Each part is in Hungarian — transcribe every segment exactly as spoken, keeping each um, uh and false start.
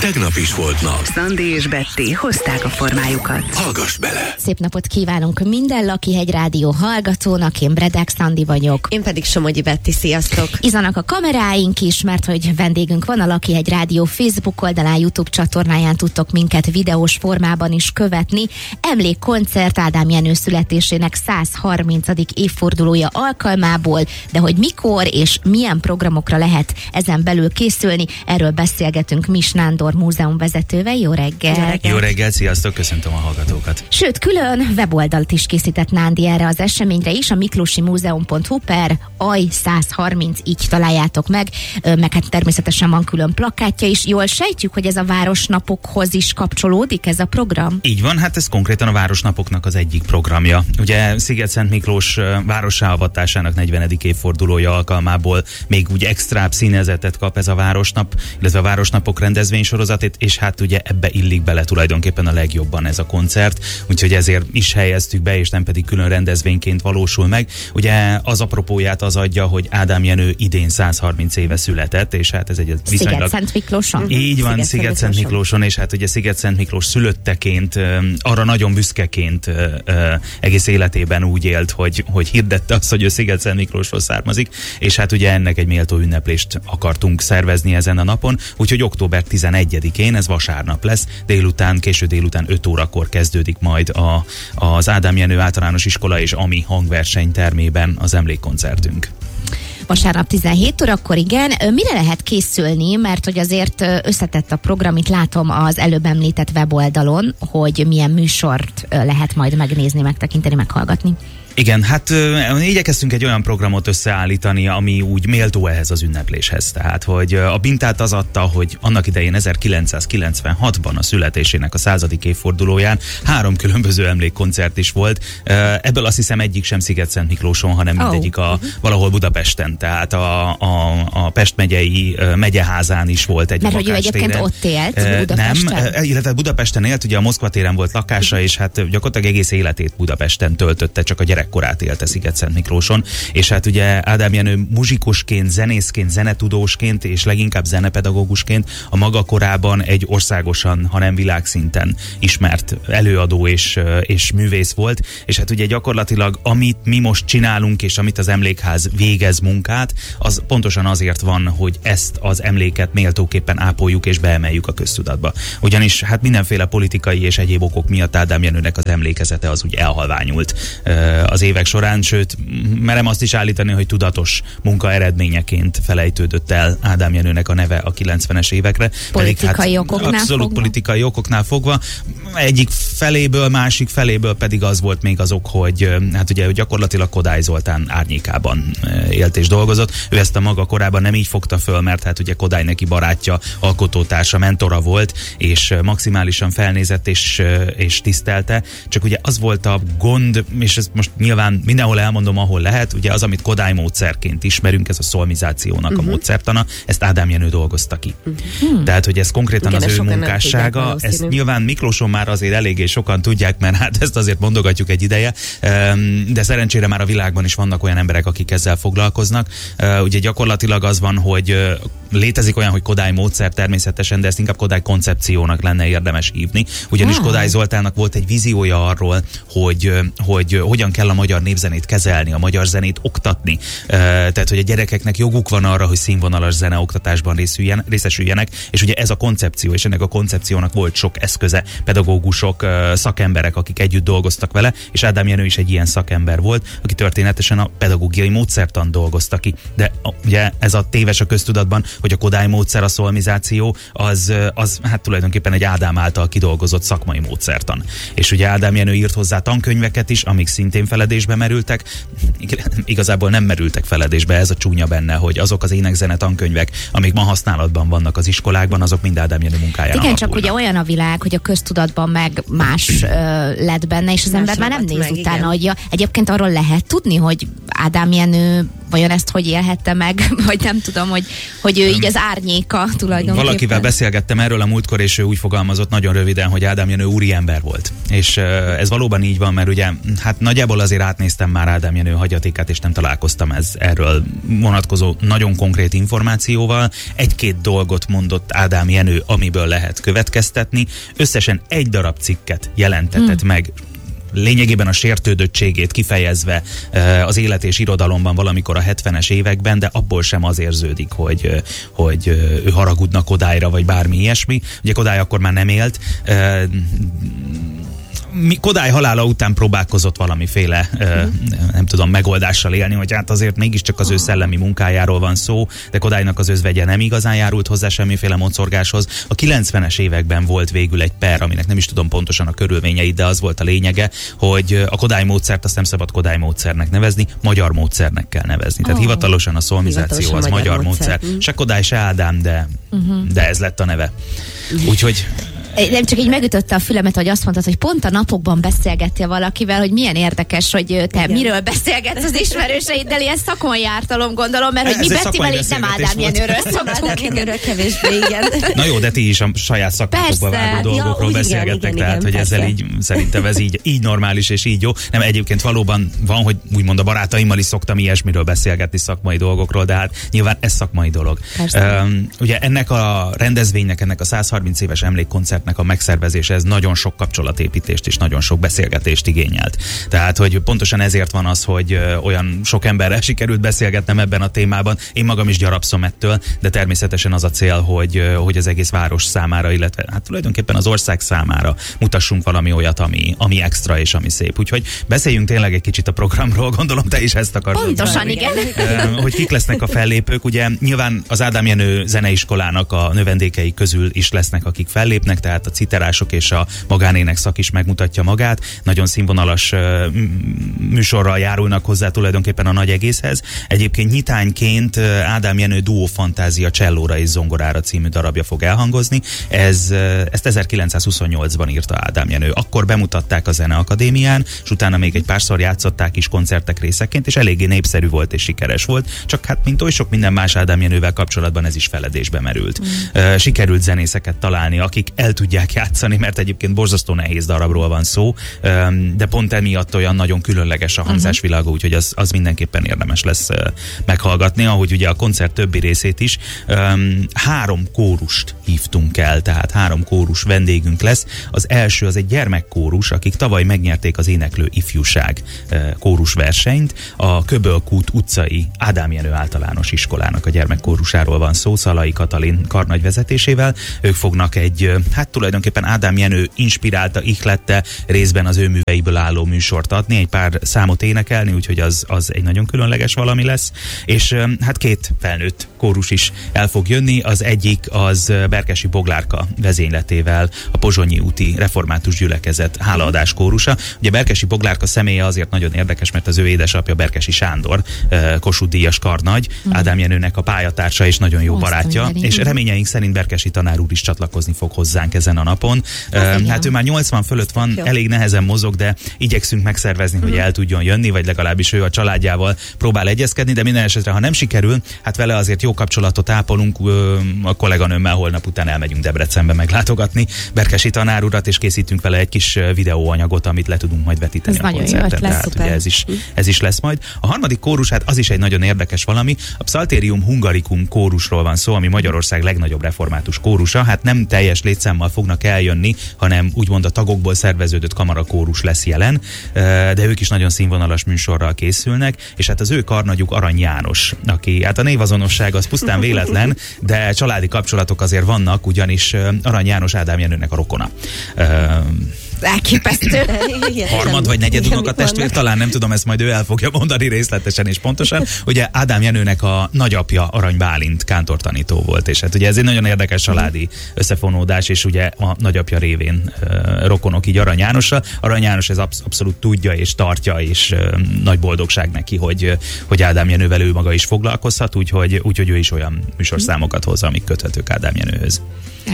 tegnap is volt nap. Szandi és Betty hozták a formájukat. Hallgass bele! Szép napot kívánunk minden Lakihegy Rádió hallgatónak, én Bredek Szandi vagyok. Én pedig Somogyi Betty, sziasztok! Izanak a kameráink is, mert hogy vendégünk van a Lakihegy Rádió Facebook oldalán, YouTube csatornáján tudtok minket videós formában is követni. Emlékkoncert Ádám Jenő születésének száz harmincadik évfordulója alkalmából, de hogy mikor és milyen programokra lehet ezen belül készülni, erről beszélgetünk Mis Nándor múzeumvezetővel. Jó reggel! Jó reggel. Jó reggel, sziasztok, köszöntöm a hallgatókat. Sőt, külön weboldalt is készített Nándi erre az eseményre is, a miklósimuzeum pont hu per aj száz harminc, így találjátok meg, meg hát természetesen van külön plakátja is. Jól sejtjük, hogy ez a városnapokhoz is kapcsolódik ez a program? Így van, hát ez konkrétan a Városnapoknak az egyik programja. Ugye Sziget-Szent Miklós várossá avatásának negyvenedik évfordulója alkalmából még úgy extra színezetet kap ez a Városnap, illetve a Városnapok rendezvénysorozatét, és hát ugye ebbe illik bele tulajdonképpen a legjobban ez a koncert, úgyhogy ezért is helyeztük be, és nem pedig külön rendezvényként valósul meg. Ugye az apropóját az adja, hogy Ádám Jenő idén száz harminc éve született, és hát ez egy viszonylag... Sziget-Szent Miklóson? Így van, Sziget-Szent Miklóson, és hát ugye Sziget-Szent Miklós szülötteként, arra nagyon büszkeként egész életében úgy élt, hogy, hogy hirdette azt, hogy ő Sziget-Szent Miklósról származik, és hát ugye ennek egy méltó ünneplést akartunk szervezni ezen a napon, úgyhogy október tizenegyedikén, ez vasárnap lesz, délután, késő délután öt órakor kezdődik majd a, az Ádám Jenő Általános Iskola és Ami hangverseny termében az emlékkoncertünk. Vasárnap tizenhét órakor, igen. Mire lehet készülni, mert hogy azért összetett a program, itt látom az előbb említett weboldalon, hogy milyen műsort lehet majd megnézni, megtekinteni, meghallgatni. Igen, hát ö, igyekeztünk egy olyan programot összeállítani, ami úgy méltó ehhez az ünnepléshez. Tehát, hogy a mintát az adta, hogy annak idején ezerkilencszázkilencvenhatban a születésének a századik évfordulóján három különböző emlékkoncert is volt. Ebből azt hiszem egyik sem Sziget-Szent Miklóson, hanem mindegyik a, valahol Budapesten. Tehát a, a, a Pest megyei megyeházán is volt egy Mert hogy ő egyébként ott élt, Budapesten? Nem, illetve Budapesten élt, ugye a Moszkva téren volt lakása, és hát gyakorlatilag egész életét Budapesten töltötte, csak a gyerek korát élte Sziget-Szent Miklóson, és hát ugye Ádám Jenő muzsikusként, zenészként, zenetudósként és leginkább zenepedagógusként a maga korában egy országosan, hanem világszinten ismert előadó és, és művész volt, és hát ugye gyakorlatilag amit mi most csinálunk, és amit az emlékház végez munkát, az pontosan azért van, hogy ezt az emléket méltóképpen ápoljuk és beemeljük a köztudatba. Ugyanis hát mindenféle politikai és egyéb okok miatt Ádám Jenőnek az emlékezete az úgy elhalványult az évek során, sőt, merem azt is állítani, hogy tudatos munka eredményeként felejtődött el Ádám Jenőnek a neve a kilencvenes évekre. Politikai pedig, hát, okoknál abszolút fogva? politikai okoknál fogva. Egyik feléből, másik feléből pedig az volt még az ok, hogy hát ugye gyakorlatilag Kodály Zoltán árnyékában élt és dolgozott. Ő ezt a maga korában nem így fogta föl, mert hát ugye Kodály neki barátja, alkotótársa, mentora volt, és maximálisan felnézett és, és tisztelte. Csak ugye az volt a gond, és ez most nyilván mindenhol elmondom, ahol lehet, ugye az, amit Kodály módszerként ismerünk, ez a szolmizációnak uh-huh. a módszertana, ezt Ádám Jenő dolgozta ki. Uh-huh. Tehát, hogy ez konkrétan igen, az ő munkássága, ezt nyilván Miklóson már azért eléggé sokan tudják, mert hát ezt azért mondogatjuk egy ideje, de szerencsére már a világban is vannak olyan emberek, akik ezzel foglalkoznak. Ugye gyakorlatilag az van, hogy létezik olyan, hogy Kodály módszer természetesen, de ezt inkább Kodály koncepciónak lenne érdemes hívni. Ugyanis ah. Kodály Zoltánnak volt egy víziója arról, hogy, hogy hogyan kell a magyar népzenét kezelni, a magyar zenét oktatni. Tehát, hogy a gyerekeknek joguk van arra, hogy színvonalas zeneoktatásban részesüljenek, és ugye ez a koncepció, és ennek a koncepciónak volt sok eszköze, pedagógusok, szakemberek, akik együtt dolgoztak vele, és Ádám Jenő is egy ilyen szakember volt, aki történetesen a pedagógiai módszertan dolgozta ki. De ugye ez a téves a köztudatban, hogy a Kodály módszer, a szolmizáció, az, az hát tulajdonképpen egy Ádám által kidolgozott szakmai módszertan. És ugye Ádám Jenő írt hozzá tankönyveket is, amik szintén feledésbe merültek. Igazából nem merültek feledésbe, ez a csúnya benne, hogy azok az énekzene tankönyvek, amik ma használatban vannak az iskolákban, azok mind Ádám Jenő munkáján igen, alapulnak. Csak ugye olyan a világ, hogy a köztudatban meg más ö, lett benne, és az más ember már nem néz meg, utána, igen. hogy ja, egyébként arról lehet tudni, hogy Ádám Jenő vajon ezt hogy élhette meg, vagy nem tudom, hogy, hogy ő így az árnyéka tulajdonképpen. Valakivel beszélgettem erről a múltkor, és ő úgy fogalmazott nagyon röviden, hogy Ádám Jenő úriember volt. És ez valóban így van, mert ugye hát nagyjából azért átnéztem már Ádám Jenő hagyatékát, és nem találkoztam ez erről vonatkozó nagyon konkrét információval. Egy-két dolgot mondott Ádám Jenő, amiből lehet következtetni. Összesen egy darab cikket jelentetett hmm. meg, lényegében a sértődöttségét kifejezve az élet és irodalomban valamikor a hetvenes években, de abból sem az érződik, hogy, hogy ő haragudna Kodályra, vagy bármi ilyesmi. Ugye Kodály akkor már nem élt. Kodály halála után próbálkozott valamiféle, nem tudom, megoldással élni, hogy hát azért mégiscsak az ő szellemi munkájáról van szó, de Kodálynak az özvegye nem igazán járult hozzá semmiféle mocorgáshoz. A kilencvenes években volt végül egy per, aminek nem is tudom pontosan a körülményeit, de az volt a lényege, hogy a Kodály módszert azt nem szabad Kodály módszernek nevezni, magyar módszernek kell nevezni. Tehát oh. hivatalosan a szolmizáció az magyar módszer. módszer. Se Kodály, se Ádám, de, uh-huh. de ez lett a neve. Úgyhogy nem csak így megütötte a fülemet, hogy azt mondtad, hogy pont a napokban beszélgettél valakivel, hogy milyen érdekes, hogy te igen. miről beszélgetsz az ismerőseiddel, ilyen szakmai ártalom gondolom, mert hogy mi Bettivel így nem Ádám Jenőről szoktunk. Jenőről kevésbé, igen. Na jó, de ti is a saját szakmátokba vágó dolgokról ja, beszélgettek, igen, tehát igen, hogy persze. Ezzel így szerintem ez így, így normális és így jó. Nem, egyébként valóban van, hogy úgymond a barátaimmal is szoktam ilyesmiről beszélgetni szakmai dolgokról, de hát nyilván ez szakmai dolog. Um, ugye ennek a rendezvénynek, ennek a százharminc éves emlékkoncert a megszervezése, ez nagyon sok kapcsolatépítést és nagyon sok beszélgetést igényelt. Tehát, hogy pontosan ezért van az, hogy olyan sok emberrel sikerült beszélgetnem ebben a témában. Én magam is gyarapszom ettől, de természetesen az a cél, hogy, hogy az egész város számára, illetve hát tulajdonképpen az ország számára mutassunk valami olyat, ami, ami extra és ami szép. Úgyhogy beszéljünk tényleg egy kicsit a programról, gondolom te is ezt akarod. Pontosan, igen. Hogy kik lesznek a fellépők, ugye nyilván az Ádám Jenő Zeneiskolának a növendékei közül is lesznek, akik fellépnek, tehát a citerások és a magánének szak is megmutatja magát. Nagyon színvonalas uh, műsorral járulnak hozzá tulajdonképpen a nagy egészhez. Egyébként nyitányként uh, Ádám Jenő Duó Fantázia csellóra és zongorára című darabja fog elhangozni. Ez, uh, ezt ezerkilencszázhuszonnyolcban írta Ádám Jenő. Akkor bemutatták a Zeneakadémián, és utána még egy párszor játszották is koncertek részeként, és eléggé népszerű volt és sikeres volt. Csak hát, mint oly sok minden más Ádám Jenővel kapcsolatban ez is feledésbe merült. Mm. Uh, sikerült zenészeket találni, akik el tudják játszani, mert egyébként borzasztó nehéz darabról van szó, de pont emiatt olyan nagyon különleges a hangzásvilága, úgyhogy az, az mindenképpen érdemes lesz meghallgatni, ahogy ugye a koncert többi részét is. Három kórust hívtunk el, tehát három kórus vendégünk lesz. Az első az egy gyermekkórus, akik tavaly megnyerték az Éneklő Ifjúság kórusversenyt. A Köbölkút utcai Ádám Jenő Általános Iskolának a gyermekkórusáról van szó, Szalai Katalin karnagy vezetésével. Ők fognak egy, hát tulajdonképpen Ádám Jenő inspirálta, ihlette, részben az ő műveiből álló műsort adni, egy pár számot énekelni, úgyhogy az, az egy nagyon különleges valami lesz. És hát két felnőtt kórus is el fog jönni, az egyik az Berkesi Boglárka vezényletével a Pozsonyi úti református gyülekezet hálaadás kórusa. Ugye Berkesi Boglárka személye azért nagyon érdekes, mert az ő édesapja Berkesi Sándor, Kossuth díjas karnagy, mm. Ádám Jenőnek a pályatársa és nagyon jó Azt barátja, és reményeink szerint Berkesi tanár úr is csatlakozni fog hozzánk ezen a napon. Uh, hát ő már nyolcvan fölött van, jó. Elég nehezen mozog, de igyekszünk megszervezni, uh-huh. hogy el tudjon jönni, vagy legalábbis ő a családjával próbál egyezkedni, de minden esetre, ha nem sikerül, hát vele azért jó kapcsolatot ápolunk, a kolléganőmmel holnap után elmegyünk Debrecenbe meglátogatni Berkesi tanár urat, és készítünk vele egy kis videóanyagot, amit le tudunk majd vetíteni ez a koncerten. Tehát ugye ez is, ez is lesz majd. A harmadik kórus, hát az is egy nagyon érdekes valami. A Psalterium Hungaricum kórusról van szó, ami Magyarország legnagyobb református kórusa. Hát nem teljes létszámmal fognak eljönni, hanem úgymond a tagokból szerveződött kamarakórus lesz jelen, de ők is nagyon színvonalas műsorral készülnek, és hát az ő karnagyuk Arany János, aki, hát a névazonosság az pusztán véletlen, de családi kapcsolatok azért vannak, ugyanis Arany János Ádám Jenőnek a rokona. Elképesztő. Harmad vagy negyed unokatestvér, talán nem tudom, ezt majd ő el fogja mondani részletesen és pontosan. Ugye Ádám Jenőnek a nagyapja Arany Bálint kántortanító volt, és hát ugye ez egy nagyon érdekes családi összefonódás, és ugye a nagyapja révén uh, rokonok így Arany Jánossal. Arany János ez absz- abszolút tudja és tartja, és uh, nagy boldogság neki, hogy, hogy Ádám Jenővel ő maga is foglalkozhat, úgyhogy, úgyhogy ő is olyan műsorszámokat hoz, amik köthetők Ádám Jenőhöz.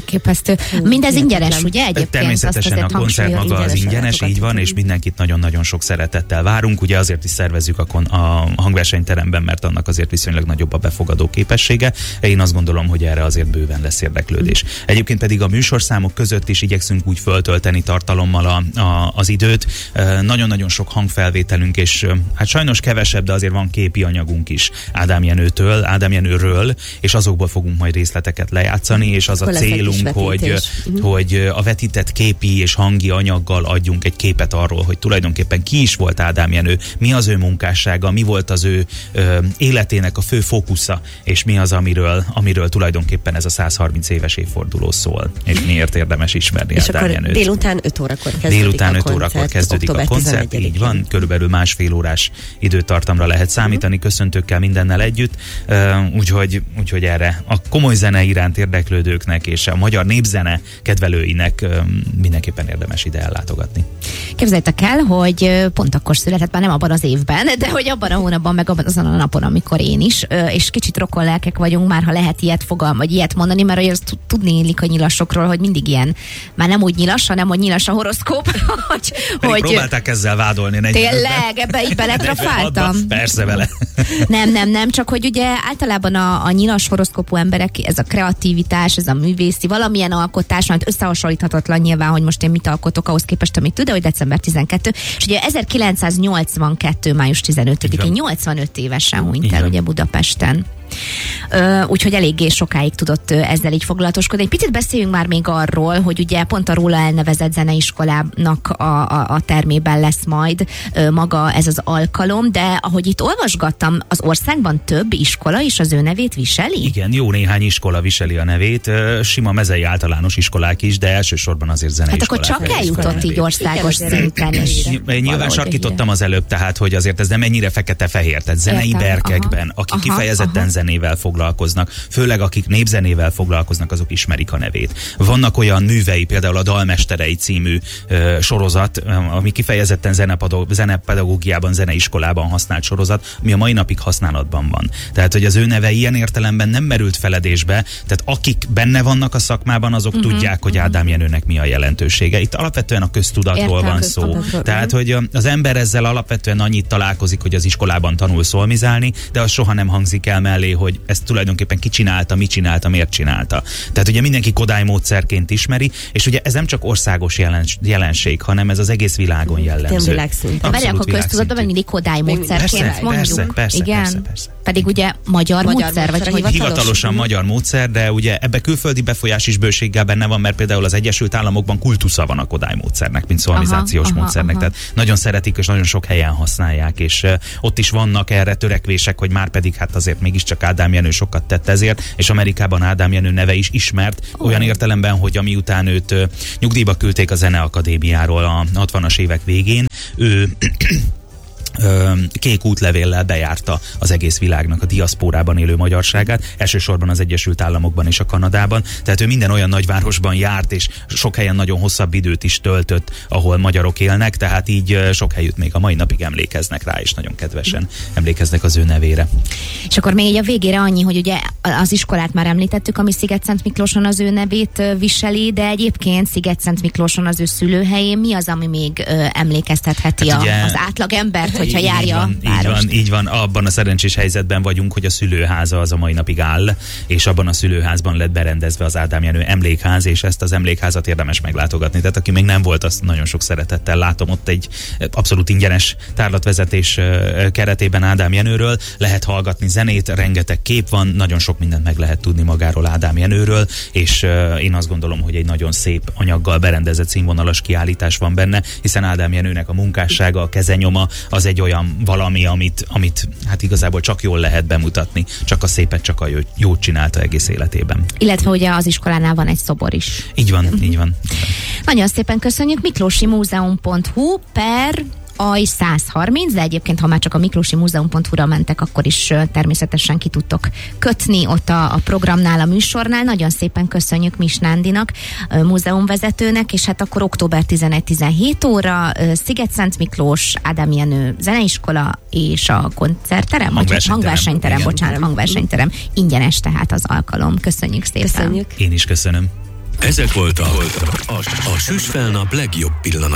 Elképesztő. Mindez ingyenes, ugye egyébként? Természetesen a koncert maga az ingyenes, így van, és mindenkit nagyon-nagyon sok szeretettel várunk. Ugye azért is szervezzük a, kon- a hangversenyteremben, mert annak azért viszonylag nagyobb a befogadó képessége. Én azt gondolom, hogy erre azért bőven lesz érdeklődés. Egyébként pedig a műsorszámok között is igyekszünk úgy föltölteni tartalommal a, a, az időt. Nagyon-nagyon sok hangfelvételünk, és hát sajnos kevesebb, de azért van képi anyagunk is Ádám Jenőtől, Ádám Jenőről, és azokból fogunk majd részleteket lejátszani, és az a célunk, hogy, hogy a vetített képi és hangi anyaggal adjunk egy képet arról, hogy tulajdonképpen ki is volt Ádám Jenő, mi az ő munkássága, mi volt az ő ö, életének a fő fókusza, és mi az, amiről, amiről tulajdonképpen ez a százharminc éves évforduló szól, és miért érdemes ismerni és Ádám Jenőt. Délután öt órakor kezdődik Délután a öt koncert, órakor kezdődik a koncert, így van, körülbelül másfél órás időtartamra lehet számítani, köszöntőkkel, mindennel együtt, uh, úgyhogy, úgyhogy erre a komoly zene iránt érdeklődőknek és a magyar népzene kedvelőinek um, mindenképpen érdemes ide ellátogatni. Képzeljétek el, hogy pont akkor született, már nem abban az évben, de hogy abban a hónapban, meg abban azon a napon, amikor én is, és kicsit rokonlelkek vagyunk már, ha lehet ilyet fogalm, vagy ilyet mondani, mert hogy azt tudni illik a nyilasokról, hogy mindig ilyen, már nem úgy nyilas, hanem hogy nyilas a horoszkóp, hogy... hogy próbálták ezzel vádolni. Tényleg, ebbe így beletrafáltam. Persze vele. Nem, nem, nem, csak hogy ugye általában a, a nyilas horoszkópú emberek, ez a kreativitás, ez a művészi, valamilyen alkotás, mert összehasonlíthatatlan nyilván, hogy most én mit alkotok ahhoz képest, amit tud, de hogy december tizenkettő, és ugye ezerkilencszáznyolcvankettő. május tizenötödikén nyolcvanöt évesen hunyt el ugye Budapesten. Ö, úgyhogy eléggé sokáig tudott ezzel így foglalatoskodni. Egy picit beszéljünk már még arról, hogy ugye pont a róla elnevezett zeneiskolának a, a, a termében lesz majd ö, maga ez az alkalom, de ahogy itt olvasgattam, az országban több iskola is az ő nevét viseli? Igen, jó néhány iskola viseli a nevét, sima mezei általános iskolák is, de elsősorban azért zeneiskolák. Hát akkor csak eljutott így országos szinten is. Nyilván sarkítottam az előbb, tehát hogy azért ez nem ennyire fekete-fehér, tehát zenei Értem, berkekben, aha, akik aha, kifejezetten aha. zenével foglalkoznak, főleg akik népzenével foglalkoznak, azok ismerik a nevét. Vannak olyan művei, például a Dalmesterei című ö, sorozat, ami kifejezetten zenepedagóg, zenepedagógiában, zeneiskolában használt sorozat, ami a mai napig használatban van. Tehát, hogy az ő neve ilyen értelemben nem merült feledésbe, tehát akik benne vannak a szakmában, azok uh-huh, tudják, hogy Ádám Jenőnek mi a jelentősége. Itt alapvetően a köztudatról Értem, van szó. köztudatról. Tehát, hogy az ember ezzel alapvetően annyit találkozik, hogy az iskolában tanul szolmizálni, de az soha nem hangzik el mellé, hogy ezt tulajdonképpen ki csinálta, mit csinálta, miért csinálta. Tehát ugye mindenki Kodály módszerként ismeri, és ugye ez nem csak országos jelens, jelenség, hanem ez az egész világon jellemző. De várják, a köztudatban meg mindig Kodály módszerként persze, mondjuk. Persze, persze, igen. persze, persze. Pedig ugye magyar, magyar módszer, vagy módszer, hivatalosan magyar módszer, de ugye ebbe külföldi befolyás is bőséggel benne van, mert például az Egyesült Államokban kultusza van a Kodály módszernek, mint szolmizációs aha, módszernek. Aha. Tehát nagyon szeretik, és nagyon sok helyen használják, és uh, ott is vannak erre törekvések, hogy már pedig hát azért mégiscsak Ádám Jenő sokat tett ezért, és Amerikában Ádám Jenő neve is ismert, oh. olyan értelemben, hogy amiután őt uh, nyugdíjba küldték a Zeneakadémiáról a hatvanas évek végén, ő kék útlevéllel bejárta az egész világnak a diaszpórában élő magyarságát, elsősorban az Egyesült Államokban és a Kanadában. Tehát ő minden olyan nagyvárosban járt, és sok helyen nagyon hosszabb időt is töltött, ahol magyarok élnek, tehát így sok helyütt még a mai napig emlékeznek rá, és nagyon kedvesen emlékeznek az ő nevére. És akkor még így a végére annyi, hogy ugye az iskolát már említettük, ami Szigetszent Miklóson az ő nevét viseli, de egyébként Szigetszent Miklóson az ő szülőhelyén mi az, ami még emlékeztetheti hát ugye, a, az átlagembert, hogyha járja van, a várost. Így van, így van, abban a szerencsés helyzetben vagyunk, hogy a szülőháza az a mai napig áll, és abban a szülőházban lett berendezve az Ádám Jenő emlékház, és ezt az emlékházat érdemes meglátogatni. Tehát aki még nem volt, azt nagyon sok szeretettel látom. Ott egy abszolút ingyenes tárlatvezetés keretében Ádám Jenőről lehet hallgatni zenét, rengeteg kép van, nagyon sok mindent meg lehet tudni magáról Ádám Jenőről, és én azt gondolom, hogy egy nagyon szép anyaggal berendezett színvonalas kiállítás van benne, hiszen Ádám Jenőnek a munkássága, a kezenyoma az egy olyan valami, amit, amit hát igazából csak jól lehet bemutatni, csak a szépet, csak a jót csinálta egész életében. Illetve ugye az iskolánál van egy szobor is. Így van, így van. Nagyon szépen köszönjük. miklósi múzeum pont hu per A I százharminc, de egyébként, ha már csak a miklósi múzeum pont hu-ra mentek, akkor is természetesen ki tudtok kötni ott a, a programnál, a műsornál. Nagyon szépen köszönjük Mis Nándinak, múzeumvezetőnek, és hát akkor október tizenegy-tizenhét óra Szigetszent Miklós, Ádám Jenő zeneiskola és a koncertterem, hangversenyterem, hangversenyterem bocsánat, hangversenyterem. Ingyenes tehát az alkalom. Köszönjük szépen. Köszönjük. Én is köszönöm. Ezek voltak a, a Süsfelnap legjobb pillanatai.